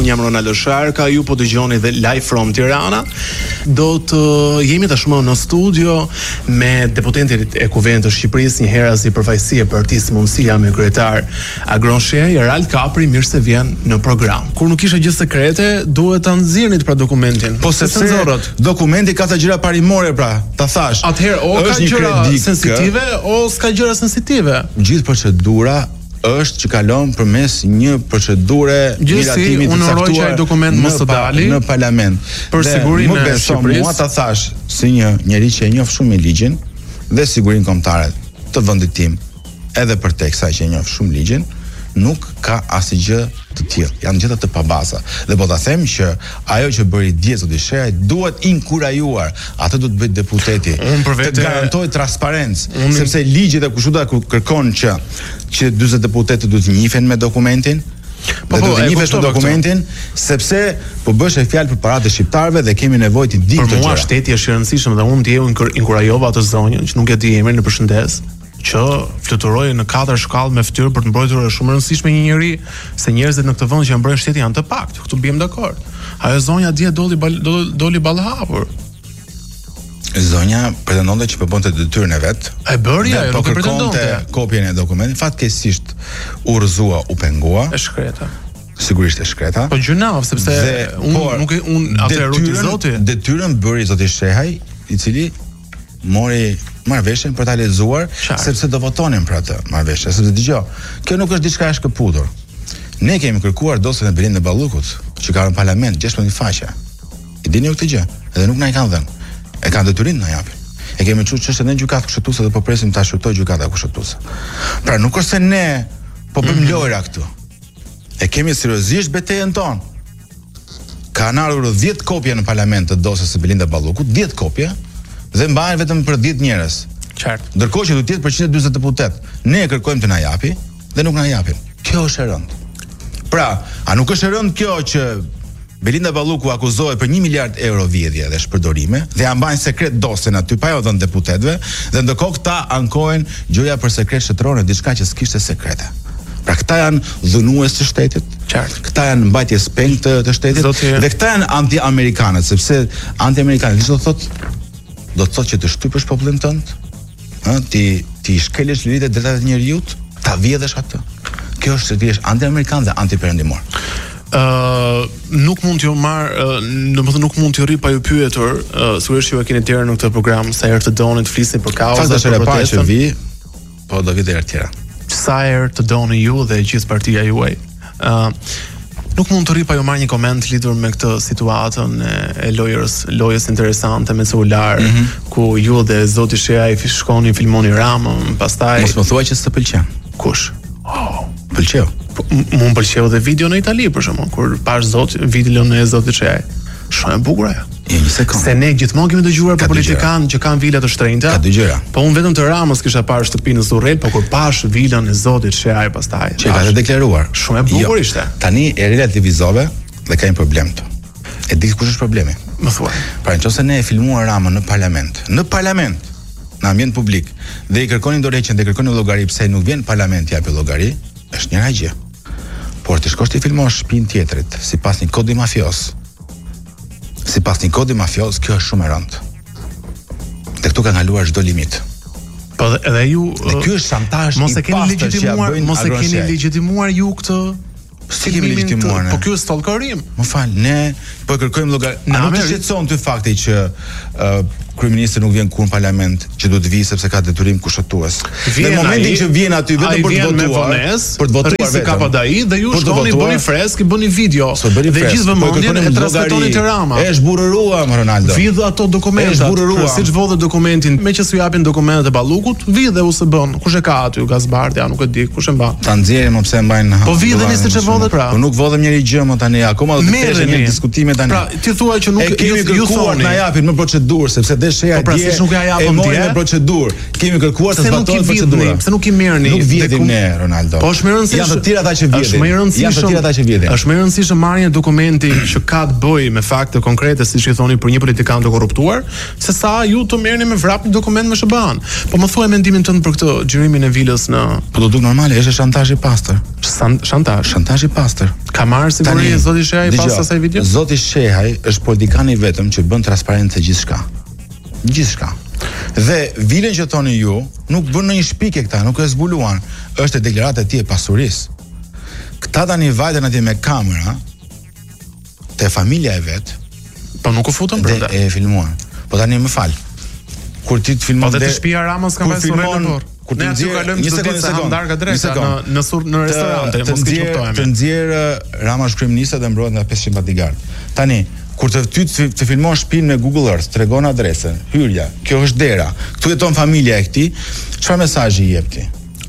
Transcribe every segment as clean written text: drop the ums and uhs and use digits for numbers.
Unë jam Ronaldo Sharka, ju po dëgjoni dhe live from Tirana. Do të jemi tashmë në studio me deputetin e Kuvendit të Shqipërisë, një herë si përfaqësi e partisë Mundësia me kryetar Agron Shej, Erald Kapri, mirë se vjen në program. Kur nuk kisha gjë sekrete, duhet ta nxirrni pra dokumentin. Po sepse dokumenti ka ta gjëra parimore pra, ta thash. Atëherë o ka gjëra sensitive o s'ka gjëra sensitive. Gjithë procedura është që kalon përmes një procedure miratimi të caktuar dokument mos të dali në parlament. Për sigurinë e Shqipërisë, mua ta thash si një njerëz që e njoh shumë ligjin dhe sigurinë kombëtare të vendit tim, edhe për tek sa që e njoh shumë ligjin, nuk ka asgjë të tillë. Janë gjëra të pabasa. Dhe po ta them që ajo që bëri dje zoti Shej duhet inkurajuar. Atë do të bëj deputeti. Të garantoj transparencë, sepse ligji dhe kushtetuta kërkon që 40 deputetë duhet të njihen me dokumentin. Po të njihesh me dokumentin, sepse po bësh e fjalë për paratë e shqiptarëve dhe kemi nevojë të dimë këtë gjë. Për mua shteti është i rëndësishëm dhe unë ndjej inkurajova atë zonjën që nuk e di emrin, në përshëndes, që fluturojë në 4 shkallë me fytyrë për të mbrojtur shumë e rëndësishme një njeri, se njerëzit në këtë vend që mbrojnë shtetin janë të pakët. Këtu biem dakord. Ajo zonja dje doli ballhapur. Zonja pretendonte që po bënte detyrën e vet. E bëri ajo, nuk e pretendonte. Kopjen e dokumentit, fatkeqësisht u rrëzua, u pengua. E shkreta. Sigurisht e shkreta. Po gjënav, sepse unë atë ruti zoti. Detyrën bëri zoti Shehaj, i cili mori marrëveshjen për ta lexuar, sepse do votonin për atë marrëveshje, sepse dëgjoj, kjo nuk është diçka e shkëputur. Ne kemi kërkuar dosjen e Belindë Ballukut, që ka në parlament 16 faqe. I dini ju këtë gjë, edhe nuk na i kanë dhënë. E kanë detyrinë na japin. E kemi çuar çështën në gjykatë kushtetuese dhe po presim ta shqyrtojë gjykata kushtetuese. Pra nuk është se ne po bëjmë lojra këtu. E kemi seriozisht betejën tonë. Kanë ardhur 10 kopje në parlament të dosjes së Belindë Ballukut, 10 kopje. Dhe mbahen vetëm për 10 njerëz. Qartë. Ndërkohë që duhet të jetë për 140 deputet. Ne e kërkojmë të na japi dhe nuk na japin. Kjo është e rëndë. Pra, a nuk është e rëndë kjo që Belinda Balluku akuzohet për 1 miliard euro vjedhje dhe shpërdorime dhe ja mbajnë sekret dosjen aty pa jo dhënë deputetëve dhe ndërkohë këta ankohen gjoja për sekret shtetërore, diçka që s'kishte sekrete. Pra këta janë dhunues të shtetit. Qartë. Këta janë mbajtjes peng të shtetit dhe këta janë anti-amerikanët, sepse anti-amerikanët do të thotë që të shtypësh popullin tënd, ti shkelësh liritë e drejtave të njerëzit, ta vjedhësh atë. Kjo është se ti je anti-amerikan dhe anti-perëndimor. Nuk mund t'ju marr, domethënë nuk mund t'ju rri pa ju pyetur, sigurisht ju e keni tjerë në këtë program sa herë të doni të flisni për kauzat e protestën. Që vi, po do vi herë tjera. Sa herë të doni ju dhe gjithë partia juaj. Nuk mund të rri pa ju marrë një koment lidhur me këtë situatën e lojës interesante me celular, ku ju dhe zoti Shehaj shkoni filmoni Ramën, pastaj mos më thuaj që s'të pëlqen. Kush? Pëlqeu. Mu pëlqeu dhe video në Itali për shembull, kur pash videon e zotit Shehaj. Shumë e bukur ajo. Një sekond. Se ne gjithmonë kemi dëgjuar për politikanë që kanë vila të shtrenjta. Ka dy gjëra. Po unë vetëm të Ramës kisha parë shtëpinë në Zurrel, po kur pash vilën e zotit Shehaj pastaj. Që ka të deklaruar. Shumë e bukur ishte. Tani e relativizove dhe ka një problem këtu. E di kush është problemi? Më thuaj. Pra nëse ne e filmuar Ramën në parlament, në ambient publik, dhe i kërkonin dorëheqjen dhe kërkonin llogari pse nuk vjen në parlament të japë llogari, është njëra gjë. Por të shkosh të filmosh shtëpinë tjetrit, sipas një kodi mafios. Sipas një kodi mafios, kjo është shumë e rëndë. Dhe këtu ka ndaluar çdo limit. Po edhe ju, dhe ky është shantazh i pastër, mos e keni legjitimuar ju këtë. Si kemi legjitimuar ne? Po ky është stalkerim. Më fal, ne po kërkojmë llogari. A nuk të shqetëson ty fakti që kryeministri nuk vjen kur në parlament, që duhet të vijë sepse ka detyrim kushtetues. Në momentin që vjen aty vetëm për të votuar, rrisë KPDI dhe ju shkoni bëni fresk, bëni video. Dhe gjithë vëmendjen e transmetoni te Rama. Është burrëruar Ronaldo. Vidh ato dokumentat. Siç vodhë dokumentin, me që s'u japin dokumentet e Ballukut, vidh dhe USB-n. Kush e ka aty? Gazbardja, nuk e di, kush e mban. Ta nxjerrim pse mbajnë. Po vidheni siç e vodhët pra. Po nuk vodhëm njëri gjë më tani, akoma do të kemi një diskutime tani. Pra, ti thua që nuk ju thoni na japin më procedurë sepse sheha dje. E mori me procedurë. Kemi kërkuar të zbatohet procedura. Pse nuk i merrni? Nuk vjedhim ne Ronaldo. Po është më rëndësishme. Janë të tjerë ata që vjedhin. Janë të tjerë ata që vjedhin. Është më rëndësishme marrja e dokumenti që ka të bëjë me fakte konkrete, siç i thoni, për një politikan të korruptuar, se sa ju të merrni me vrap një dokument me SBA-n. Po më thuaj mendimin tënd për këtë xhirimin e vilës në. Po do duk normale, është shantazh i pastër. Shantazh i pastër. Ka marrë siguri zoti Shehaj pas asaj video? Zoti Shehaj është politikani vetëm që bën transparente gjithçka. Gjithçka. Dhe vilën që thoni ju, nuk bën në një shpike këta, nuk e zbuluan. Është e deklarata e tij e pasurisë. Këta tani vajten atje me kamera te familja e vet, po nuk u futën brenda. E filmuan. Po tani më fal. Kur ti të filmon po te shtëpia Ramës ka pasur relevant. Kur ne aty kalojmë çdo ditë sa ndarka drejta në restorante, mos e kuptojmë. Të nxjerrë Rama kryeminist dhe mbrohet nga 500 bodyguard. Tani, kur të filmon shtëpinë me Google Earth, tregon adresën, hyrja, kjo është dera. Ktu jeton familja e këtij, çfarë mesazhi i jep ti?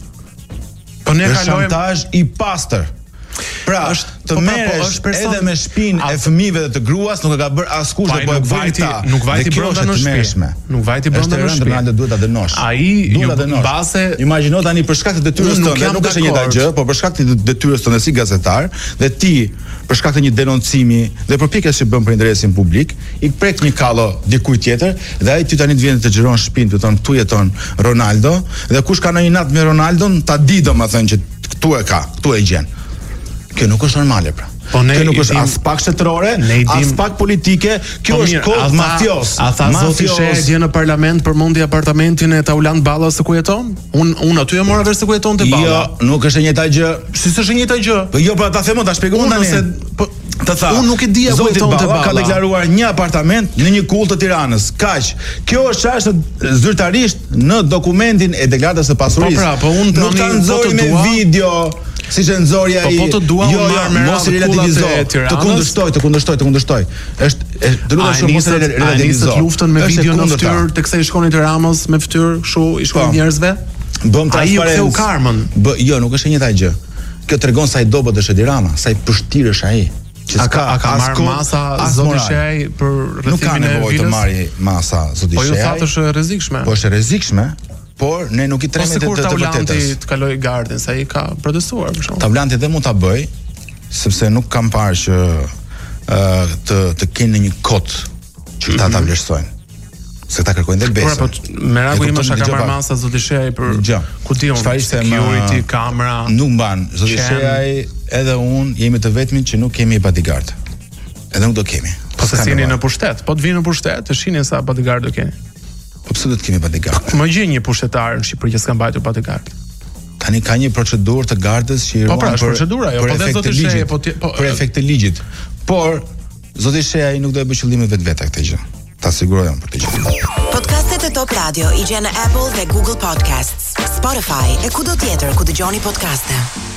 Po ne kalojmë shantazh i pastër. Pra, të merresh edhe me shtëpinë e fëmijëve dhe të gruas, nuk e ka bër askush dhe po e bën ta. Nuk vajti brenda në shtëpi. Nuk vajti brenda në shtëpi. Ronaldo duhet ta dënosh. Ai base imagjino tani për shkak të detyrës tënde, nuk është e njëjta gjë, por për shkak të detyrës tënde si gazetar dhe ti për shkak të një denoncimi dhe përpjekjes që bën për interesin publik, i prek një kallo dikujt tjetër dhe ai ty tani të vjen të xhiron shtëpinë, të thon këtu jeton Ronaldo dhe kush ka ndonjë natë me Ronaldon, ta di domethënë që këtu e ka, këtu e gjen. Kjo nuk është normale pra. Kjo nuk është as pak shtetërore, as pak politike, kjo është kod mafios. A tha zoti Shehaj dje në parlament përmendi apartamentin e Taulant Ballas se ku jeton? Unë aty e mora vesh se ku jeton te Balla. Jo, nuk është e njëjta gjë. Si s'është e njëjta gjë? Po jo, po ta them, ta shpjegoj tani. Të tha. Unë nuk e di ku jeton te Balla. Ka deklaruar një apartament në një kull të Tiranës. Kaq. Kjo është çështë zyrtarisht në dokumentin e deklaratës së pasurisë. Po pra, po unë nuk ta nxorr me video. Si që nëzorja i... Po të dua mos i relativizo. Të kundërshtoj. Është lutem shumë mos i relativizo. Ai luftën me video në fytyrë teksa i shkonin te Ramës me fytyrë, kështu i shkonin njerëzve. Bëm transparencë. Ai u karmën. Jo, nuk është e njëjta gjë. Kjo tregon sa i dobët është Edi Rama, sa i përshtirë është ai. A ka marrë masa zoti Shehaj për rrethimin e vilës? Nuk ka nevojë të marrë masa zoti Shehaj. Po ju thatë është e rrezikshme. Po është e rrezikshme. Por ne nuk i tremi të vërtetës. Taulanti të kaloj gardin, sa i ka protestuar për shkak. Taulanti dhe mund ta bëj, sepse nuk kam parë që të kenë një kod që ta vlerësojnë. Se ta kërkojnë dhe besën. Po merakun im është ka marrë masa zoti Shehaj për ku diun, security, kamera. Nuk mban. Zoti Shehaj edhe unë jemi të vetmit që nuk kemi bodyguard. Edhe nuk do kemi. Po se jeni në pushtet, po të vinë në pushtet, të shihni sa bodyguard do keni. Po pse do të kemi bodyguard? Më gjej një pushtetar në Shqipëri që s'ka mbajtur bodyguard. Tani ka një procedurë të gardës që i ruan për procedura, jo, po vetë zoti Shehaj, për efekt të ligjit. Por zoti Shehaj nuk do e bëj qëllimin vetvete këtë gjë. Ta sigurojmë për këtë gjë. Podcastet e Top Radio i gjen në Apple dhe Google Podcasts, Spotify e kudo tjetër ku dëgjoni podcaste.